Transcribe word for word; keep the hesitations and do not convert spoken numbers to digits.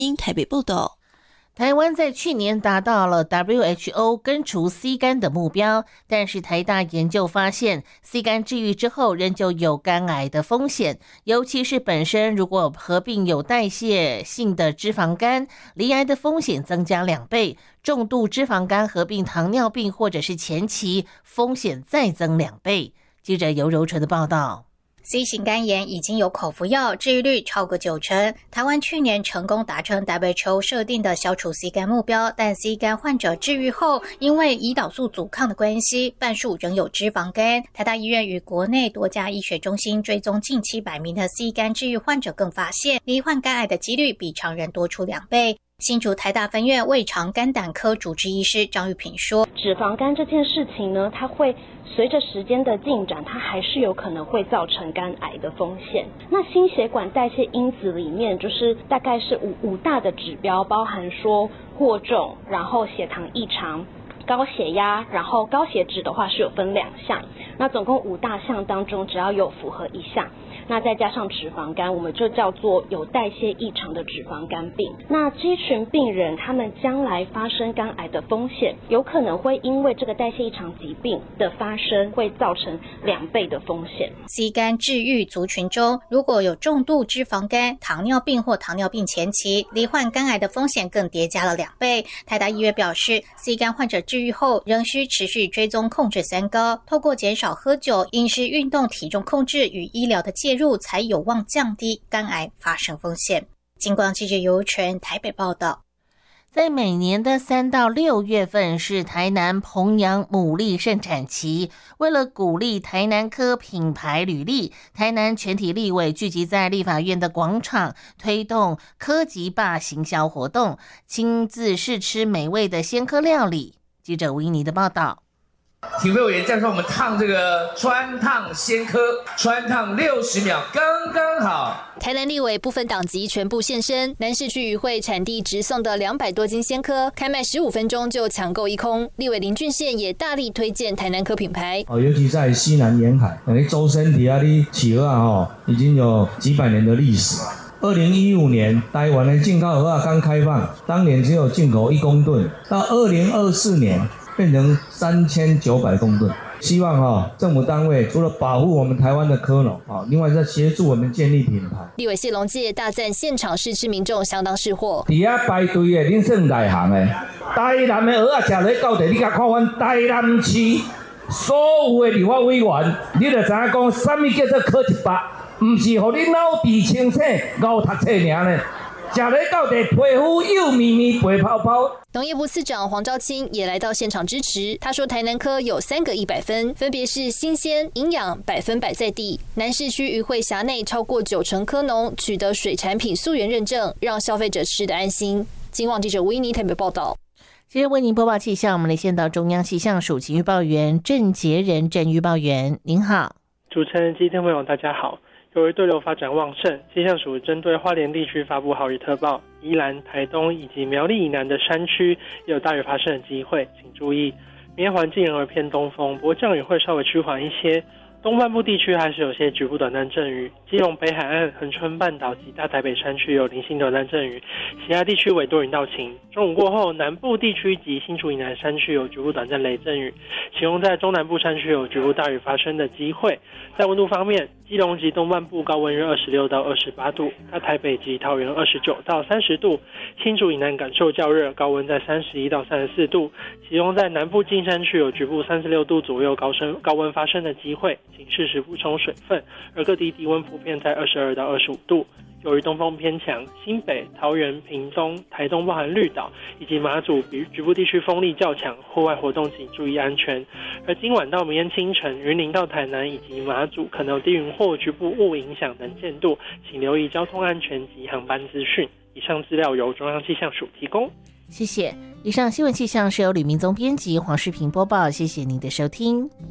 因台北报道。 台湾在去年达到了 W H O 根除 C 肝的目标，但是台大研究发现 C 肝治愈之后仍旧有肝癌的风险，尤其是本身如果合并有代谢性的脂肪肝，罹癌的风险增加两倍，重度脂肪肝合并糖尿病或者是前期风险再增两倍。记者尤柔纯的报道。 C 型肝炎已经有口服药，治愈率超过九成。台湾去年成功达成 W H O 设定的消除 C 肝目标，但 C 肝患者治愈后，因为胰岛素阻抗的关系，半数仍有脂肪肝。台大医院与国内多家医学中心追踪近七百名的 C 肝治愈患者，更发现罹患肝癌的几率比常人多出两倍。新竹台大分院胃肠肝胆科主治医师张玉萍说， 脂肪肝这件事情呢，它会随着时间的进展，它还是有可能会造成肝癌的风险。那心血管代谢因子里面，就是大概是五五大的指标，包含说过重，然后血糖异常，高血压，然后高血脂的话是有分两项。那总共五大项当中，只要有符合一项，那再加上脂肪肝，我们就叫做有代谢异常的脂肪肝病。那这群病人他们将来发生肝癌的风险，有可能会因为这个代谢异常疾病的发生，会造成两倍的风险。 C 肝治愈族群中，如果有重度脂肪肝、糖尿病或糖尿病前期，罹患肝癌的风险更叠加了两倍。台大医院表示 ，C 肝患者治愈后仍需持续追踪控制三高，透过减少喝酒、饮食、运动、体重控制与医疗的介入，才有望降低肝癌发生风险。金光记者尤纯台北报道。 在每年的三到六月份是台南澎阳牡蛎盛产期，为了鼓励台南科品牌履历，台南全体立委聚集在立法院的广场，推动科技霸行销活动，亲自试吃美味的鲜科料理。记者吴依妮的报道。 体会委员教授我们烫这个川烫鲜科，川烫六十秒刚刚好。 台南立委不分党籍全部现身，南市区渔会产地直送的两百多斤鲜科，开卖十五分钟就抢购一空。立委林俊宪也大力推荐台南科品牌， 哦，尤其在西南沿海，那周身体啊的企鹅啊，哦，已经有几百年的历史。二零一五年，台湾的进口鹅啊刚开放，当年只有进口一公吨，到二零二四年。变成三千九百公吨，希望哦，政府单位除了保护我们台湾的科农啊，另外在协助我们建立品牌。 立委谢龙介大赞现场试吃民众相当识货。 底下排队的，恁算内行的。台南的蚵仔吃落到地，你甲看阮台南市所有的立法委员，你就知影讲什么叫做科技霸，唔是互你脑皮清醒、熬读册尔呢。吃了到底皮肤又咪咪白泡泡。 农业部次长黄昭清也来到现场支持。他说，台南科有三个一百分，分别是新鲜、营养，百分百在地。南市区渔会辖内超过九成科农取得水产品溯源认证，让消费者吃得安心。金广记者维尼台北报道。 接着为您播报气象，我们连线到中央气象署气预报员郑杰仁郑预报员，您好。 主持人及听众朋友大家好。由于对流发展旺盛，气象署针对花莲地区发布豪雨特报，宜兰、台东以及苗栗以南的山区也有大雨发生的机会，请注意。明天环境仍然偏东风，不过降雨会稍微趋缓一些。东半部地区还是有些局部短暂阵雨，基隆北海岸、恒春半岛及大台北山区有零星短暂阵雨，其他地区为多云到晴。中午过后，南部地区及新竹以南山区有局部短暂雷阵雨，其中在中南部山区有局部大雨发生的机会。在温度方面，基隆及东半部高温约二十六到二十八度，大台北及桃园二十九到三十度，新竹以南感受较热，高温在三十一到三十四度，其中在南部近山区有局部三十六度左右高升高温发生的机会，请适时补充水分，而各地低温普遍在二十二到二十五度。由于东风偏强，新北、桃园、屏东、台东包含绿岛以及马祖局部地区风力较强，户外活动请注意安全。而今晚到明天清晨，云林到台南以及马祖可能有低云或局部雾影响能见度，请留意交通安全及航班资讯。以上资料由中央气象署提供。 谢谢。以上新闻气象是由吕明宗编辑，黄世平播报。谢谢您的收听。